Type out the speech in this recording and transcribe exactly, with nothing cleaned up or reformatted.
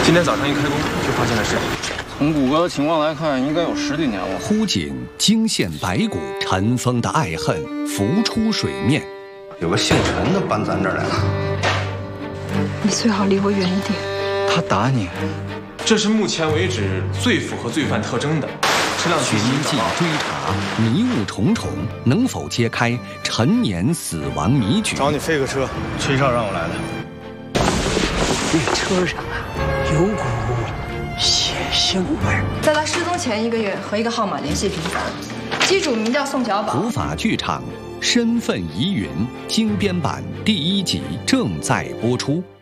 今天早上一开工就发现了尸体。 从骨骼的情况来看，应该有十几年了。 枯井惊现白骨，尘封的爱恨浮出水面。 有个姓陈的搬咱这儿来了。 你最好离我远一点。 他打你， 这是目前为止最符合罪犯特征的。 寻迹追查，迷雾重重，能否揭开陈年死亡谜局？ 找你飞个车，崔少让我来的。 那车上啊，有股血腥味。 在他失踪前一个月，和一个号码联系频繁，机主名叫宋小宝。 普法剧场，身份疑云精编版第一集正在播出。